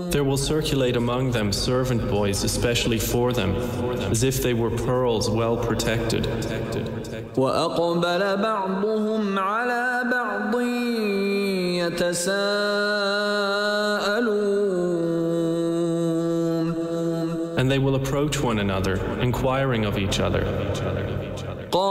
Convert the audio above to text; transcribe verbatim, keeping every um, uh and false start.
There will circulate among them servant boys especially for them, as if they were pearls well protected. وأقبل بعضهم على بعض يتساءلون. And they will approach one another, inquiring of each other.